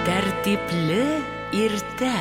Тәртипле иртә.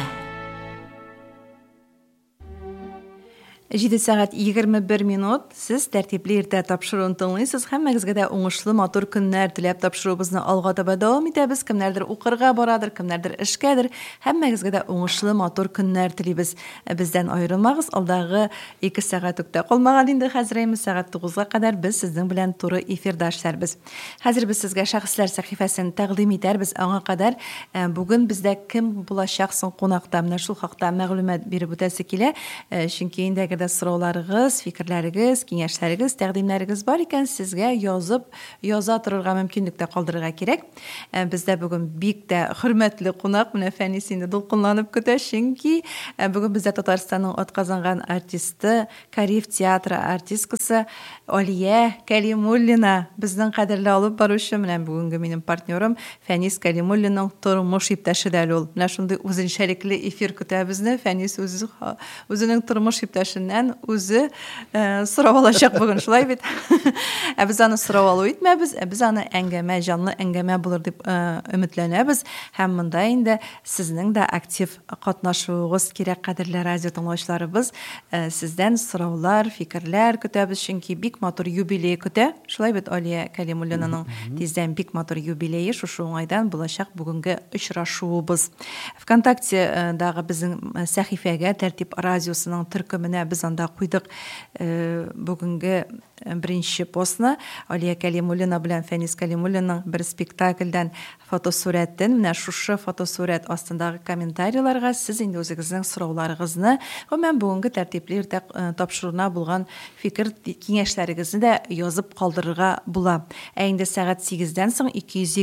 7 сәгать 21 минут. Сез тәртипле иртә тапшыруын тыңлыйсыз. Һәммәгезгә дә уңышлы, матур көннәр теләп тапшыруыбызны алга таба дәвам итәбез. Кемнәрдер укырга барадыр, кемнәрдер эшкәдер. Һәммәгезгә дә уңышлы, матур көннәр телибез. Бездән аерылмагыз. Алдагы 2 сәгать үктә калмаган инде. Хәзерәймез сәгать 9-га кадәр biz сезнең белән туры эфирдә эшләрбез. Хәзер без сезгә шәхесләр сәхифәсен тәкъдим итәрбез. Аңа кадәр бүген бездә кем булачак соң кунакта, менә шул хакта мәгълүмат биреп үтәсе килә. Чөнки инде сорауларыгыз, фикерләрегез, киңәшләрегез, тәкъдимнәрегез бар икән, сезгә яза торырга мөмкинлек тә калдырырга кирәк. Бездә бүген бик тә хөрмәтле кунак, менә Фәнис инде дулкынланып көтә, чөнки бүген бездә Татарстанның атказанган артисты, Кариф театры артисткасы Алия Кәлимуллина безнең кадерле алып баручы, менә бүгенге минем партнерым Фәнис Кәлимуллинның тормыш иптәше дә ул. Менә шундый үзенчәлекле эфир көтә безне. Фәнис үзенең тормыш иптәшеннән үзе сорап алачак бүген, шулай бит. Без аны сорап алу итмәбез, без аны әңгәмә, җанлы әңгәмә булыр дип өметләнәбез. Һәм монда инде сезнең дә актив катнашуыгыз кирәк, кадерле радио тыңлаучыларыбыз. Сездән сораулар, фикерләр көтәбез, чөнки бик матур юбилей көтә. Шулай бит Алия Кәлимуллинаның тиздән бик матур юбилее шушы уңайдан булачак бүгенге очрашуыбыз. ВКонтакте дагы безнең сәхифәгә Тәртип радиосының төркеменә biz анда куйдык бүгенге беренче постны. Алия Кәлимуллина белән Фәнис Кәлимуллинның бер спектакльдән фотосурәтен, менә шушы фотосурәт астындагы комментарийларга сез инде үзегезнең сорауларыгызны, гомумән бүгенге тәртипле иртә тапшыруына булган фикер, киңәшләрегезне дә язып калдырырга була. Инде сәгать 8-дән соң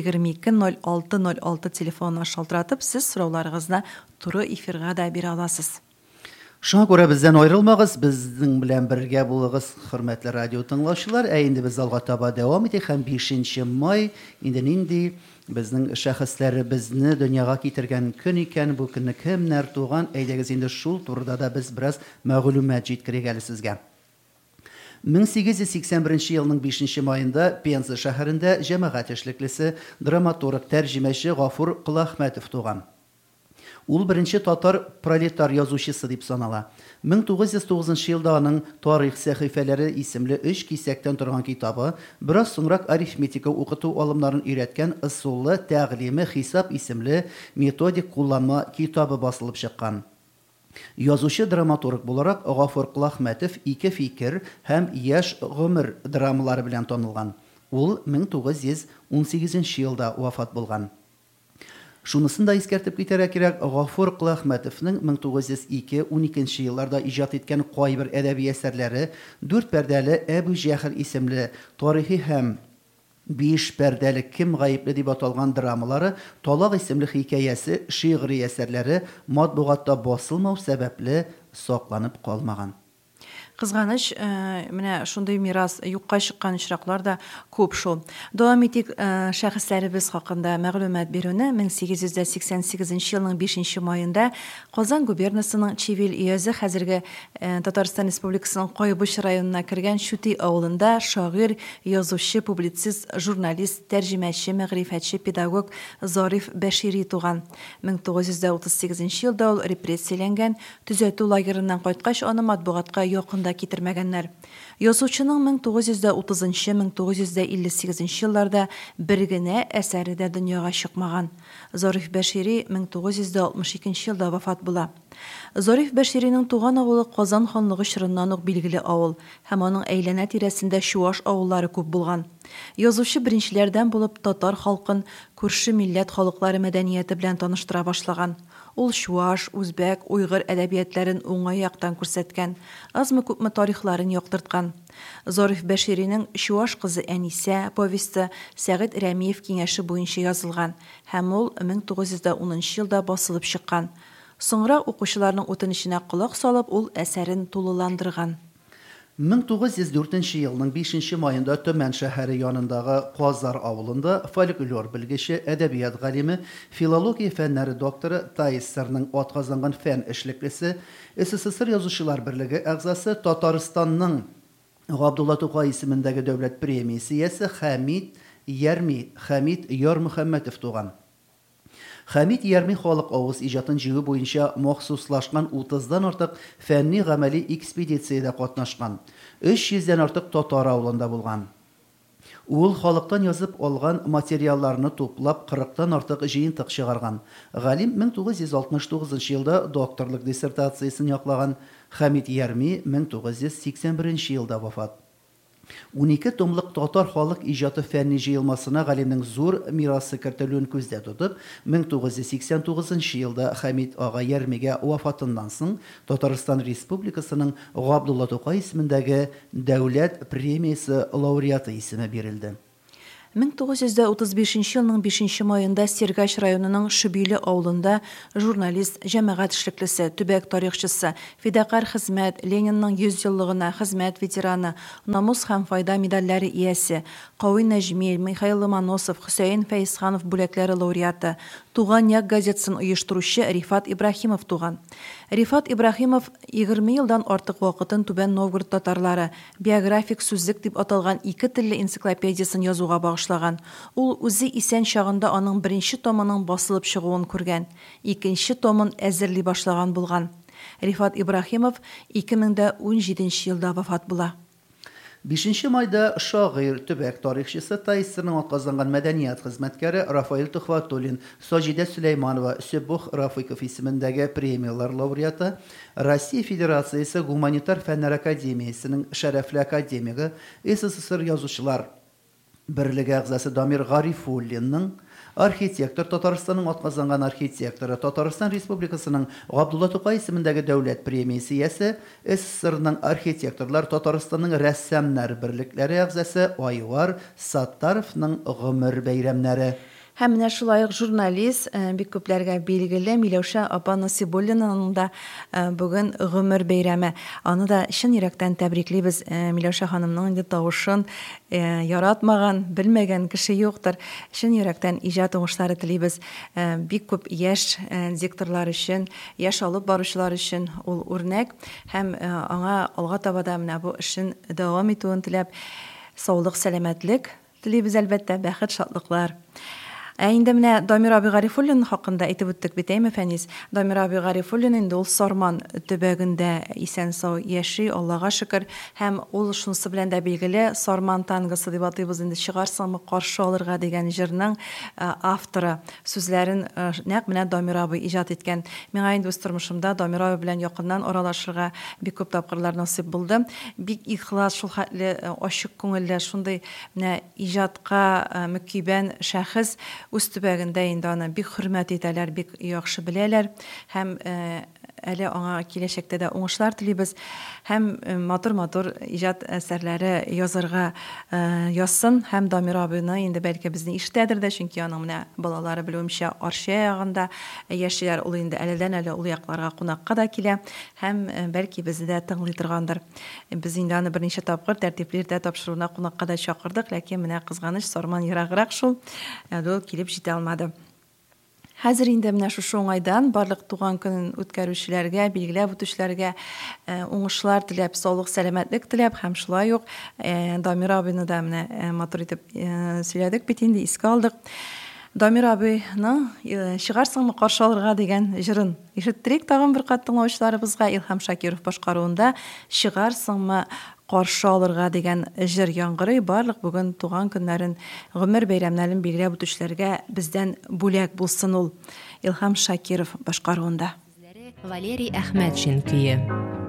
222-06-06 телефонына шалтыратып, сез сорауларыгызны туры эфирга да бирә аласыз. Шуңа күрә бездән аерылмагыз, безнең белән бергә булыгыз, хөрмәтле радио тыңлаучылар. Инде без алга таба дәвам итик һәм 5 май инде нинди безнең шәхесләребезне дөньяга китергән көн икән, бу көнне кемнәр туган, әйдәгез инде шул турыда да без бераз мәгълүмат җиткерик әле сезгә. 1881 елның 5 маенда Пенза шәһәрендә җәмәгать эшлеклесе, драматург, тәрҗемәче Гафур Кылахмәтов туган. Ул беренче татар пролетар язучысы дип санала. 1909 елда аның Тарих сәхифәләре исемле 3 кисәктән торган китабы, бераз соңрак арифметика укыту алымнарын өйрәткән ысуллы тәгълиме хисап исемле методик кулланма китабы басылып чыккан. Язучы драматург буларак Гафур Кылахмәтов 2 фикер һәм яшь гомер драмалары белән танылган. Ул 1918 елда вафат булган. Шунысын да искәртеп китәргә кирәк, Гафур Кылахмәтовның 1902-12 елларда иҗат иткән кайбер әдәби әсәрләре 4 пәрдәле Әбү Җәһл исемле тарихи һәм 5 пәрдәле Кем гаепле дип аталган драмалары, Талак исемле хикәясе, шигъри әсәрләре матбугатта басылмау сәбәпле сакланып калмаган. Кызганыч, менә шундый мирас юкка чыккан очраклар да күп шул. Дәвам итик шәхесләребез хакында мәгълүмат бирүне. 1888 елның 5 маенда Казан губернасының Чивил өязе, хәзерге Татарстан Республикасының Кайбыч районына кергән Шүти авылында шагыйрь, язучы, публицист, журналист, тәрҗемәче, мәгърифәтче, педагог Зариф Бәшири туган. 1938 елда ул репрессияләнгән, төзәтү лагерыннан кайткач аны матбугатка якын китермәгәннәр. Язучының 1930-1958 елларда бер генә әсәре дә дөньяга чыкмаган. Зариф Бәшири 1962 елда вафат була. Зариф Бәширинең туган авылы Казан ханлыгы чорыннан ук билгеле авыл, һәм аның әйләнә тирәсендә чуаш авыллары күп булган. Язучы беренчеләрдән булып татар халкын күрше милләт халыклары мәдәнияте белән таныштыра башлаган. Ул чуаш, үзбәк, уйгыр әдәбиятларын уңай яктан күрсәткән, азмы-күпме тарихларын яктырткан. Зариф Бәширинең Чуаш кызы Әнисә повесте Сәгыйть Рәмиев киңәше буенча язылган, һәм ул 1910 елда басылып чыккан. Соңра укучыларның үтенеченә колак салып, ул әсәрен тулыландырган. 1904 елның 5 маенда Төмән шәһәре янындагы Казар авылында фольклор белгече, әдәбият галиме, филология фәннәре докторы Таиссарның атказанган фән эшлеклесе, СССР язучылар берлеге әгъзасы, Татарстанның Габдулла Тукай исемендәге дәүләт премиясе Хәмид Ярмөхәммәтов туган. Хәмит Ярми халык авыз иҗатын җыю буенча махсуслашкан 30-дан артык фәнни-гамәли экспедициядә катнашкан. 300-дән артык татар авылында булган. Ул халыктан язып алган материалларны туплап 40-тан артык җыентык чыгарган. Галим 1969 елда докторлык диссертациясен яклаган. Хәмит Ярми 1981 елда вафат. 12 томлык татар халык иҗаты фәнни җыелмасына галимнең зур мирасы кертелүен күздә тотып, 1989 елда Хәмит ага Ярмигә вафатыннан соң Татарстан Республикасының Габдулла Тукай исемендәге дәүләт премиясе лауреаты исеме бирелде. 1935 елның 5 майында Сергач районының Шөбиле авылында журналист, җәмәгать эшлеклесе, төбәк тарихчысы, фидакар хезмәт, Ленинның 100 еллыгына хезмәт ветераны, намус һәм файда медальләре иясе, Кавый Нәҗмиев, Михаил Ломоносов, Хөсәен Фәйсханов бүләкләре лауреаты, Туган як газетасын оештыручы Рифат Ибраһимов туган. Рифат Ибраһимов 20 елдан артык вакытын Түбән Новгород татарлары биографик сүзлек дип аталган 2 телле энциклопедиясын язуга багышлаган. Ул үзе исән чагында аның беренче томының басылып чыгуын күргән, икенче томын әзерли башлаган булган. Рифат Ибраһимов 2017 елда вафат була. 5 майда шагыйрь, төбәк тарихчысы, Тайсырның атказанган мәдәният хезмәткәре Рафаэль Тухватуллин, Саҗидә Сөләйманова, Сөбүх Рафыйков исемендәге премиялар лауреаты, Россия Федерациясе Гуманитар фәннәр академиясенең шәрәфле академигы, СССР язучылар берлеге әгъзасы Дамир Гарифуллинның, архитектор, Татарстанның атказанган архитекторы, Татарстан Республикасының Габдулла Тукай исемендәге дәүләт премиясе иясе, СССРның архитекторлар, Татарстанның рәссамнар берлекләре әгъзасы Айвар Саттаровның гомер бәйрәмнәре. Һәм менә шулай ук журналист, бик күпләргә билгеле Миләүшә апа Насибуллинаның да бүген гомер бәйрәме. Аны да чын йөрәктән тәбриклибез. Миләүшә ханымның инде тавышын яратмаган, белмәгән кеше юктыр. Чын йөрәктән иҗат уңышлары телибез. Бик күп яшь дикторлар өчен, яшь алып баручылар өчен ул үрнәк һәм аңа алга таба да менә бу эшен дәвам итүен теләп, саулык, сәламәтлек телибез, әлбәттә, бәхет, шатлыклар. Инде менә Дамир абый Гарифуллин хакында әйтеп үттек бит, әйме Фәнис? Дамир абый Гарифуллин инде ул Сарман төбәгендә исән-сау яши, Аллага шөкер, һәм ул шунысы белән дә билгеле, Сарман тангысы дип атыйбыз инде, чыгарсыңмы каршы алырга дигән җырның авторы. Сүзләрен нәкъ менә Дамир абый иҗат иткән. Миңа инде үз тормышымда Дамир абый белән якыннан аралашырга бик күп тапкырлар насыйп булды. Бик ихлас, шул хәтле ачык күңелле, шундый менә иҗатка мөкибән шәхес. Үз төбәгендә инде аны бик хөрмәт итәләр, бик яхшы беләләр һәм әле аңа киләчәктә дә уңышлар телибез һәм матур-матур иҗат әсәрләре язарга язсын һәм Дамир абыйны инде бәлки безне ишетәдер дә, чөнки аның менә балалары белүемчә Арча ягында яшиләр, ул инде әледән-әле ул якларга кунакка да килә һәм бәлки безне дә тыңлый торгандыр. Без инде аны берничә тапкыр тәртипле иртә тапшыруына кунакка да чакырдык, ләкин менә кызганыч, Сарман ераграк шул. Ул килеп җитә алмады. Хәзер инде менә шушы уңайдан барлык туган көнен үткәрүчеләргә, билгеләп үтүчеләргә уңышлар теләп, саулык, сәламәтлек теләп һәм шулай ук Дамир абыйны да менә матур итеп сөйләдек бит инде, искә алдык. Дамир абыйның чыгарсыңмы каршы алырга дигән җырын ишеттерик тагын бер кат тыңлаучыларыбызга. Илһам Шакиров башкаруында чыгарсыңмы каршы алырга дигән җыр яңгырый. Барлык бүген туган көннәрен, гомер бәйрәмнәрен билгеләп үтүчеләргә бездән бүләк булсын ул. Илһам Шакиров башкаруында. Валерий Әхмәтшин көе.